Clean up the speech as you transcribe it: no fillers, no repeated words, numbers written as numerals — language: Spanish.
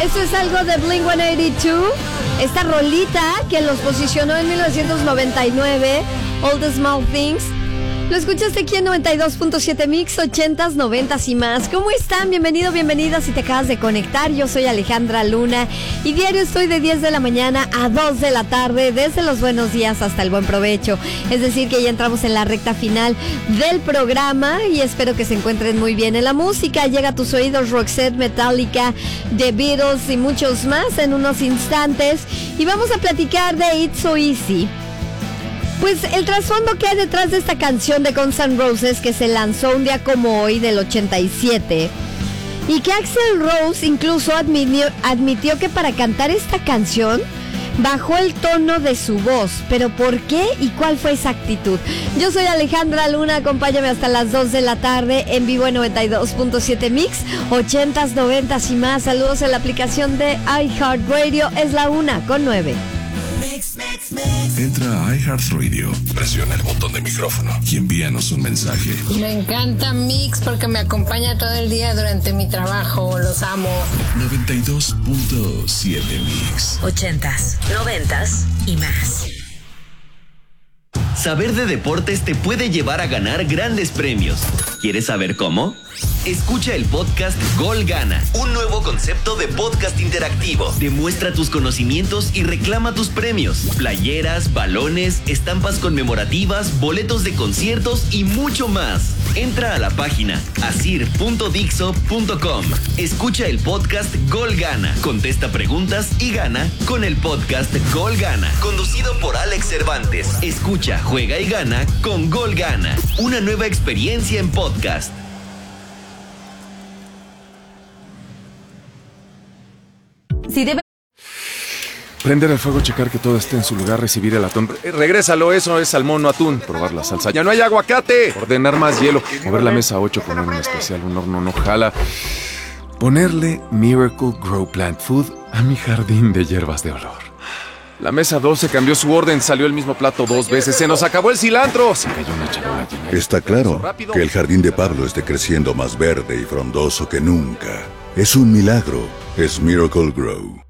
Esto es algo de Blink-182. Esta rolita que los posicionó en 1999, All the Small Things. Lo escuchaste aquí en 92.7 Mix, 80s, 90s y más. ¿Cómo están? Bienvenido, bienvenida si te acabas de conectar. Yo soy Alejandra Luna y diario estoy de 10 de la mañana a 2 de la tarde, desde los buenos días hasta el buen provecho. Es decir, que ya entramos en la recta final del programa y espero que se encuentren muy bien en la música. Llega a tus oídos Roxette, Metallica, The Beatles y muchos más en unos instantes. Y vamos a platicar de It's So Easy. Pues el trasfondo que hay detrás de esta canción de Guns N' Roses que se lanzó un día como hoy del 87 y que Axl Rose incluso admitió que para cantar esta canción bajó el tono de su voz. ¿Pero por qué y cuál fue esa actitud? Yo soy Alejandra Luna, acompáñame hasta las 2 de la tarde en vivo en 92.7 Mix, 80s, 90s y más. Saludos en la aplicación de iHeartRadio, es la 1:09. Entra a iHeartRadio, presiona el botón de micrófono y envíanos un mensaje. Me encanta Mix porque me acompaña todo el día durante mi trabajo, los amo. 92.7 Mix. 80s, 90s y más. Saber de deportes te puede llevar a ganar grandes premios. ¿Quieres saber cómo? Escucha el podcast Gol Gana, un nuevo concepto de podcast interactivo. Demuestra tus conocimientos y reclama tus premios. Playeras, balones, estampas conmemorativas, boletos de conciertos y mucho más. Entra a la página asir.dixo.com. Escucha el podcast Gol Gana. Contesta preguntas y gana con el podcast Gol Gana. Conducido por Alex Cervantes. Escucha, juega y gana con Gol Gana. Una nueva experiencia en podcast. Si debe... Prender el fuego, checar que todo esté en su lugar, recibir el atún. Regrésalo, eso es salmón, no atún. Probar la salsa. ¡Ya no hay aguacate! Ordenar más hielo. Mover la mesa 8, poner un especial, un horno no jala. Ponerle Miracle Grow Plant Food a mi jardín de hierbas de olor. La mesa 12 cambió su orden, salió el mismo plato 2 veces. ¡Se nos acabó el cilantro! Se cayó una charola llena. Está claro que el jardín de Pablo esté creciendo más verde y frondoso que nunca. Es un milagro. Es Miracle Grow.